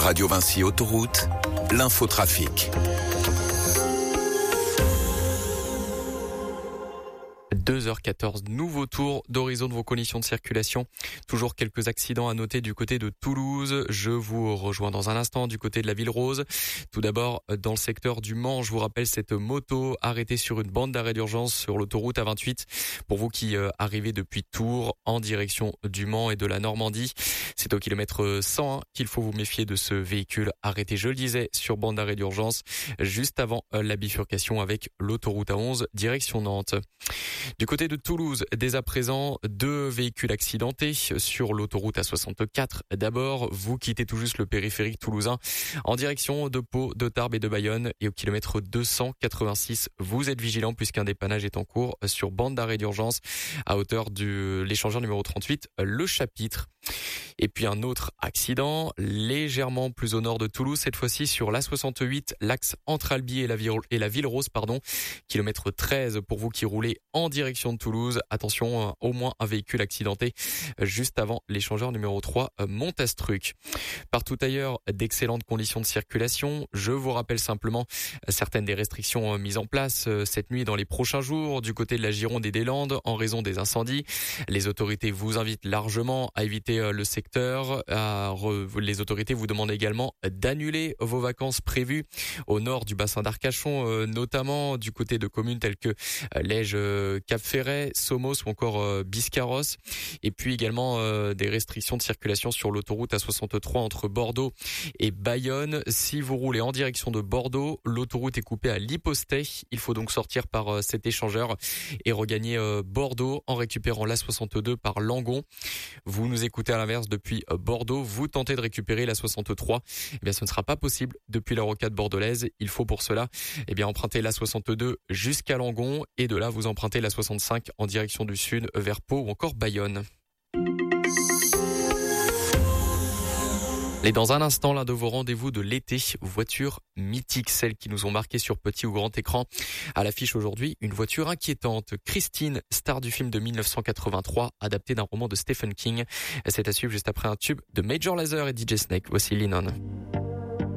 Radio Vinci Autoroute, l'infotrafic. 2h14, nouveau tour d'horizon de vos conditions de circulation. Toujours quelques accidents à noter du côté de Toulouse. Je vous rejoins dans un instant du côté de la Ville Rose. Tout d'abord, dans le secteur du Mans, je vous rappelle cette moto arrêtée sur une bande d'arrêt d'urgence sur l'autoroute A28. Pour vous qui arrivez depuis Tours en direction du Mans et de la Normandie, c'est au kilomètre 101 qu'il faut vous méfier de ce véhicule arrêté, je le disais, sur bande d'arrêt d'urgence, juste avant la bifurcation avec l'autoroute A11, direction Nantes. Du côté de Toulouse, dès à présent, 2 véhicules accidentés sur l'autoroute A64. D'abord, vous quittez tout juste le périphérique toulousain en direction de Pau, de Tarbes et de Bayonne. Et au kilomètre 286, vous êtes vigilant puisqu'un dépannage est en cours sur bande d'arrêt d'urgence à hauteur de l'échangeur numéro 38, Le Chapitre. Et puis un autre accident, légèrement plus au nord de Toulouse, cette fois-ci sur l'A68, l'axe entre Albi et la Ville Rose, kilomètre 13 pour vous qui roulez en direction de Toulouse. Attention, au moins un véhicule accidenté juste avant l'échangeur numéro 3, Montastruc. Partout ailleurs, d'excellentes conditions de circulation. Je vous rappelle simplement certaines des restrictions mises en place cette nuit et dans les prochains jours du côté de la Gironde et des Landes en raison des incendies. Les autorités vous invitent largement à éviter le secteur. Les autorités vous demandent également d'annuler vos vacances prévues au nord du bassin d'Arcachon, notamment du côté de communes telles que Lège, Cap-Ferret, Somos ou encore Biscarrosse. Et puis également des restrictions de circulation sur l'autoroute A63 entre Bordeaux et Bayonne. Si vous roulez en direction de Bordeaux, l'autoroute est coupée à l'Hypostet. Il faut donc sortir par cet échangeur et regagner Bordeaux en récupérant l'A62 par Langon. Vous nous écoutez à l'inverse depuis Bordeaux, vous tentez de récupérer la 63, eh bien ce ne sera pas possible depuis la rocade bordelaise. Il faut pour cela emprunter la 62 jusqu'à Langon et de là vous empruntez la 65 en direction du sud vers Pau ou encore Bayonne. Et dans un instant, l'un de vos rendez-vous de l'été, voitures mythiques, celles qui nous ont marqué sur petit ou grand écran. À l'affiche aujourd'hui, une voiture inquiétante. Christine, star du film de 1983, adapté d'un roman de Stephen King. C'est à suivre juste après un tube de Major Lazer et DJ Snake. Voici Lennon.